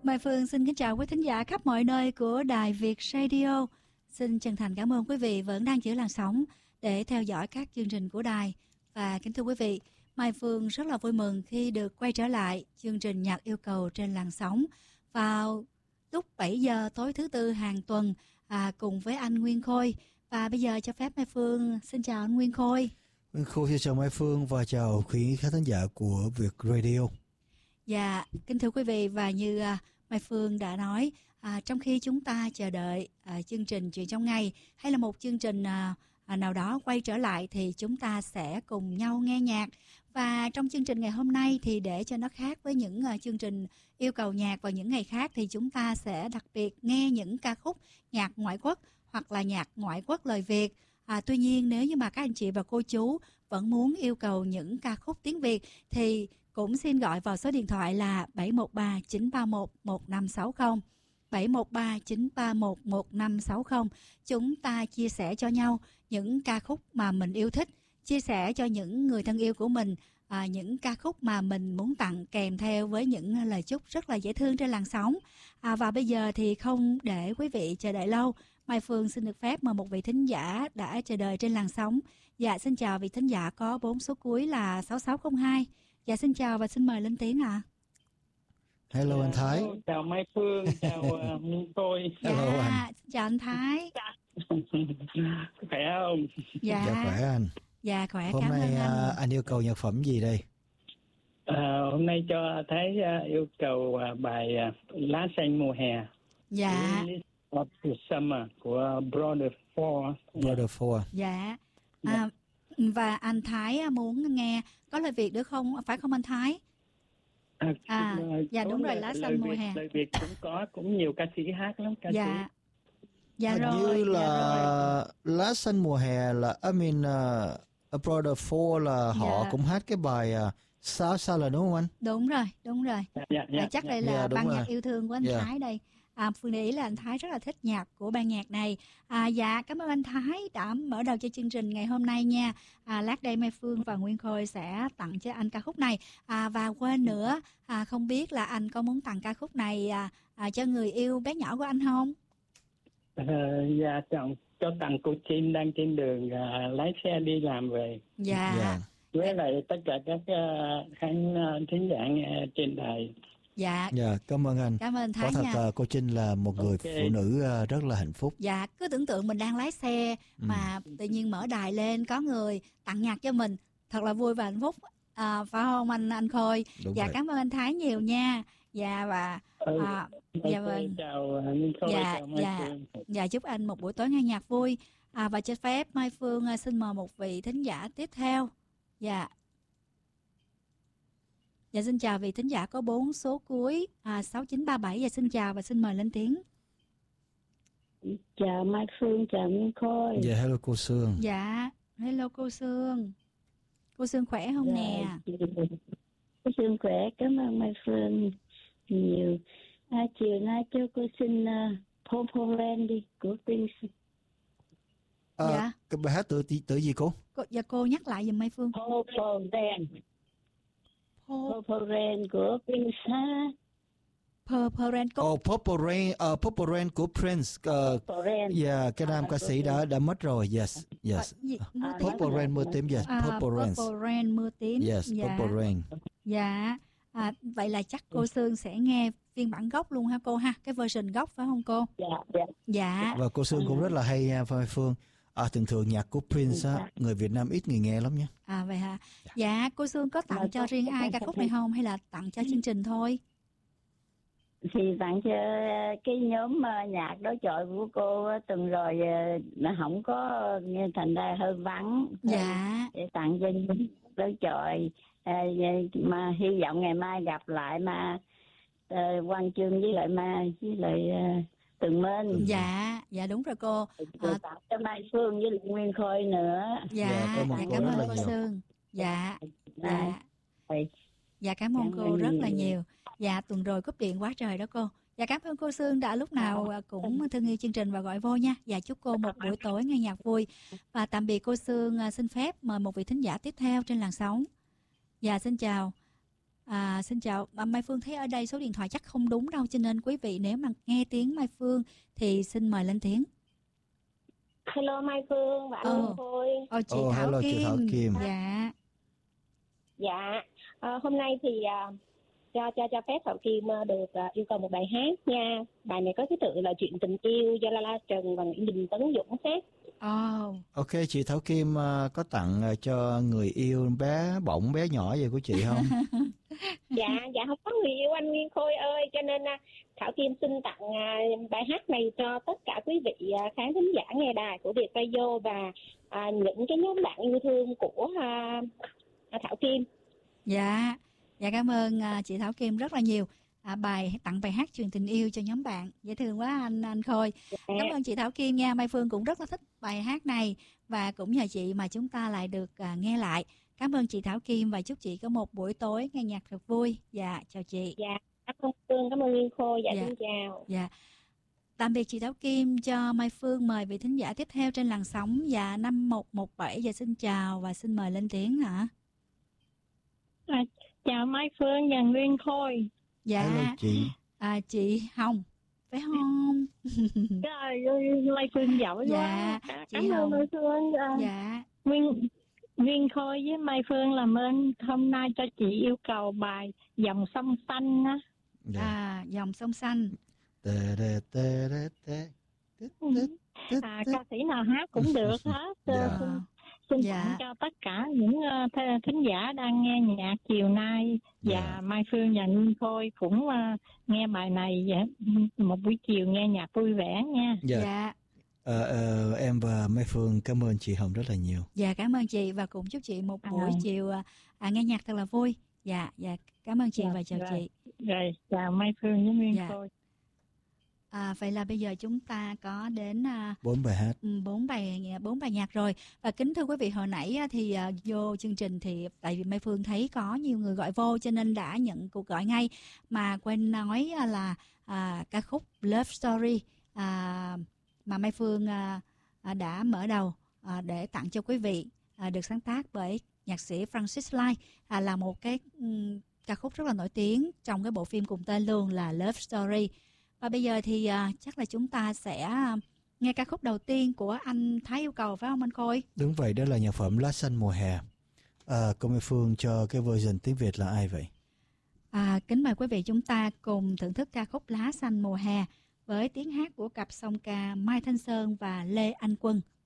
Mai Phương xin kính chào quý thính giả khắp mọi nơi của Đài Việt Radio. Xin chân thành cảm ơn quý vị vẫn đang giữ làn sóng để theo dõi các chương trình của đài. Và kính thưa quý vị, Mai Phương rất là vui mừng khi được quay trở lại chương trình Nhạc Yêu Cầu trên làn sóng vào lúc 7 giờ tối thứ Tư hàng tuần cùng với anh Nguyên Khôi. Và bây giờ cho phép Mai Phương xin chào anh Nguyên Khôi. Nguyên Khôi xin chào Mai Phương và chào quý khán thính giả của Việt Radio. Dạ, kính thưa quý vị, và như Mai Phương đã nói, trong khi chúng ta chờ đợi chương trình Chuyện Trong Ngày hay là một chương trình nào đó quay trở lại thì chúng ta sẽ cùng nhau nghe nhạc. Và trong chương trình ngày hôm nay thì để cho nó khác với những chương trình yêu cầu nhạc vào những ngày khác thì chúng ta sẽ đặc biệt nghe những ca khúc nhạc ngoại quốc hoặc là nhạc ngoại quốc lời Việt. Tuy nhiên nếu như mà các anh chị và cô chú vẫn muốn yêu cầu những ca khúc tiếng Việt thì cũng xin gọi vào số điện thoại là 713-931-1560. 713-931-1560. Chúng ta chia sẻ cho nhau những ca khúc mà mình yêu thích, chia sẻ cho những người thân yêu của mình những ca khúc mà mình muốn tặng kèm theo với những lời chúc rất là dễ thương trên làn sóng. Và bây giờ thì không để quý vị chờ đợi lâu, Mai Phương xin được phép mời một vị thính giả đã chờ đợi trên làn sóng. Dạ, xin chào vị thính giả có 4 số cuối là 6602. Dạ, xin chào và xin mời lên tiếng ạ. Hello anh Thái. Chào Mai Phương, chào tôi. Hello anh. Chào anh Thái. Khỏe không? Dạ khỏe anh. Dạ khỏe, Hôm cảm nay ơn anh. Anh yêu cầu nhạc phẩm gì đây? Hôm nay cho Thái yêu cầu bài Lá Xanh Mùa Hè. Dạ. Of the Summer của Brother Four. Brother Four. Dạ. Và anh Thái muốn nghe có lời Việt được không? Phải không anh Thái? Dạ đúng rồi, Lá Xanh Mùa Hè. Lời Việt cũng nhiều ca sĩ hát lắm. Dạ. Dạ Hình rồi. như là rồi. Lá Xanh Mùa Hè là Brother Four là họ cũng hát cái bài sao là đúng không anh? Đúng rồi. Chắc đây là ban rồi. nhạc yêu thương của anh Thái đây. Phương để ý là anh Thái rất là thích nhạc của ban nhạc này. Dạ, cảm ơn anh Thái đã mở đầu cho chương trình ngày hôm nay nha. Lát đây Mai Phương và Nguyên Khôi sẽ tặng cho anh ca khúc này. Và quên nữa, không biết là anh có muốn tặng ca khúc này cho người yêu bé nhỏ của anh không? Dạ, cho tặng cô Trinh đang trên đường lái xe đi làm về. Dạ. Với lại tất cả các khán thính giả nghe trên đài. Dạ, cảm ơn anh. Cảm ơn Thái có thật nha. Cô Trinh là một người phụ nữ rất là hạnh phúc. Dạ, cứ tưởng tượng mình đang lái xe mà tự nhiên mở đài lên có người tặng nhạc cho mình, thật là vui và hạnh phúc. Phải không anh Khôi? Đúng dạ vậy. Cảm ơn anh Thái nhiều nha. Dạ và dạ vâng. Chào Minh Khôi, chào Mai Phương. Dạ, chúc anh một buổi tối nghe nhạc vui. Và cho phép Mai Phương xin mời một vị thính giả tiếp theo. Dạ, xin chào vị thính giả có 4 số cuối 6937. Dạ, xin chào và xin mời lên tiếng. Chào Mai Phương, chào Minh Khôi. Dạ, hello cô Sương. Dạ, hello cô Sương. Cô Sương khỏe không nè? Cô Sương khỏe, cảm ơn Mai Phương nhiều. Chiều nay cho cô xin Purple Rain đi của Prince. Dạ. Cái bài hát tự gì cô? Dạ cô nhắc lại giùm Mai Phương. Purple Rain. Purple Rain của Prince ha. Purple Rain cô. Purple Rain của Prince. Purple Rain. Yeah, cái nam ca sĩ đã mất rồi. Yes. Purple Rain mưa tím. Yes, Purple Rain mưa tím. Yes, Purple Rain. Dạ. Vậy là chắc cô Sương sẽ nghe phiên bản gốc luôn ha cô ha, cái version gốc phải không cô? Dạ. Và cô Sương cũng rất là hay nha Mai Phương. Thường nhạc của Prince người Việt Nam ít người nghe lắm nhé. Vậy hả? Dạ, cô Sương có tặng cho riêng ai ca khúc này không hay là tặng cho chương trình thôi? Thì tặng cho cái nhóm nhạc đối chọi của cô tuần rồi nó không có nghe thành ra hơi vắng. Dạ. Để tặng cho nhóm đối chọi mà hy vọng ngày mai gặp lại mà Quang Chương với lại Tường Minh. Dạ đúng rồi cô. Tặng cho Mai Phương với Nguyên Khôi nữa. Dạ, cảm ơn cô Sương. Dạ, cảm ơn cô rất là nhiều. Dạ, tuần rồi cúp điện quá trời đó cô. Dạ, cảm ơn cô Sương đã lúc nào cũng thương yêu chương trình và gọi vô nha. Dạ, chúc cô một buổi tối nghe nhạc vui. Và tạm biệt cô Sương, xin phép mời một vị thính giả tiếp theo trên làn sóng. Dạ, xin chào. Xin chào, Mai Phương thấy ở đây số điện thoại chắc không đúng đâu, cho nên quý vị nếu mà nghe tiếng Mai Phương thì xin mời lên tiếng. Hello Mai Phương và anh Nguyên Khôi. Chị Thảo hello, Kim. chị Thảo Kim. Dạ. Hôm nay thì cho phép Thảo Kim được yêu cầu một bài hát nha. Bài này có cái tựa là Chuyện Tình Yêu do La La Trần và Nguyễn Đình Tấn Dũng hát. Ok, chị Thảo Kim có tặng cho người yêu bé bỏng bé nhỏ vậy của chị không? Dạ không có người yêu anh Nguyên Khôi ơi, cho nên Thảo Kim xin tặng bài hát này cho tất cả quý vị khán thính giả nghe đài của Việt Radio và những cái nhóm bạn yêu thương của Thảo Kim. Dạ cảm ơn chị Thảo Kim rất là nhiều. Tặng bài hát Chuyện Tình Yêu cho nhóm bạn, dễ thương quá anh Khôi. Cảm ơn chị Thảo Kim nha. Mai Phương cũng rất là thích bài hát này và cũng nhờ chị mà chúng ta lại được nghe lại. Cảm ơn chị Thảo Kim và chúc chị có một buổi tối nghe nhạc thật vui. Dạ chào chị. Dạ cảm ơn Phương, cảm ơn Nguyên Khôi. Dạ xin chào. Dạ tạm biệt chị Thảo Kim. Cho Mai Phương mời vị thính giả tiếp theo trên làn sóng 5117. Dạ xin chào và xin mời lên tiếng ạ. Chào Mai Phương và Nguyên Khôi. Dạ. Hello chị. Chị Hồng phải không? Trời ơi, Mai Phương giỏi quá. Cảm ơn Mai Phương. Nguyên Khôi với Mai Phương làm ơn hôm nay cho chị yêu cầu bài Dòng Sông Xanh á. Dòng Sông Xanh. Ca sĩ nào hát cũng được hết. Xin tặng cho tất cả những thính giả đang nghe nhạc chiều nay và Mai Phương và Nguyên Khôi cũng nghe bài này một buổi chiều nghe nhạc vui vẻ nha. Em và Mai Phương cảm ơn chị Hồng rất là nhiều. Dạ cảm ơn chị và cũng chúc chị một buổi chiều nghe nhạc thật là vui. Dạ cảm ơn chị và chào chị. Rồi chào Mai Phương với Nguyên Khôi. Vậy là bây giờ chúng ta có đến 4 bài hát, 4 bài nhạc rồi. Và kính thưa quý vị, hồi nãy thì vô chương trình thì tại vì Mai Phương thấy có nhiều người gọi vô cho nên đã nhận cuộc gọi ngay, mà quên nói là ca khúc Love Story mà Mai Phương đã mở đầu để tặng cho quý vị được sáng tác bởi nhạc sĩ Francis Lai, là một cái ca khúc rất là nổi tiếng trong cái bộ phim cùng tên luôn là Love Story. Và bây giờ thì chắc là chúng ta sẽ nghe ca khúc đầu tiên của anh Thái yêu cầu, phải không anh Khôi? Đúng vậy, đó là nhạc phẩm Lá Xanh Mùa Hè. Cô Mai Phương cho cái version tiếng Việt là ai vậy? Kính mời quý vị chúng ta cùng thưởng thức ca khúc Lá Xanh Mùa Hè với tiếng hát của cặp song ca Mai Thanh Sơn và Lê Anh Quân.